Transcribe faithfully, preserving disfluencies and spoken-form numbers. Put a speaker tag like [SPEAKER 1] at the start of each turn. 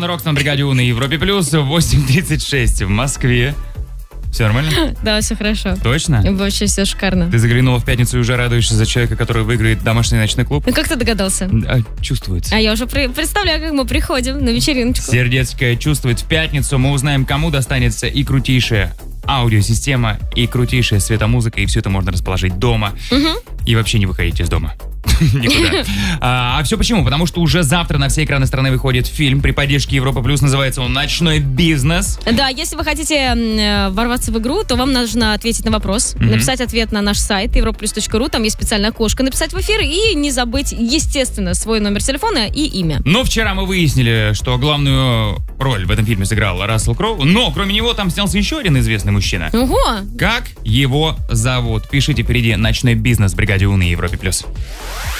[SPEAKER 1] Алана Рокс на бригаде У на Европе Плюс. восемь тридцать шесть в Москве. Все нормально?
[SPEAKER 2] Да, все хорошо.
[SPEAKER 1] Точно?
[SPEAKER 2] Вообще все шикарно.
[SPEAKER 1] Ты заглянула в пятницу и уже радуешься за человека, который выиграет домашний ночной клуб?
[SPEAKER 2] Ну как ты догадался?
[SPEAKER 1] А, чувствуется.
[SPEAKER 2] А я уже при- представляю, как мы приходим на вечериночку.
[SPEAKER 1] Сердечко чувствует. В пятницу мы узнаем, кому достанется и крутейшая аудиосистема, и крутейшая светомузыка, и все это можно расположить дома.
[SPEAKER 2] Угу.
[SPEAKER 1] И вообще не выходите из дома. Никуда. А, а все почему? Потому что уже завтра на все экраны страны выходит фильм при поддержке Европа Плюс. Называется он «Ночной бизнес».
[SPEAKER 2] Да, если вы хотите э, ворваться в игру, то вам нужно ответить на вопрос,
[SPEAKER 1] Мгм.
[SPEAKER 2] написать ответ на наш сайт европа плюс точка ру, там есть специальное окошко, написать в эфир и не забыть, естественно, свой номер телефона и имя.
[SPEAKER 1] Но вчера мы выяснили, что главную роль в этом фильме сыграл Рассел Кроу, но кроме него там снялся еще один известный мужчина.
[SPEAKER 2] Ого!
[SPEAKER 1] Как его зовут? Пишите впереди «Ночной бизнес» в бригаде У на Европе Плюс.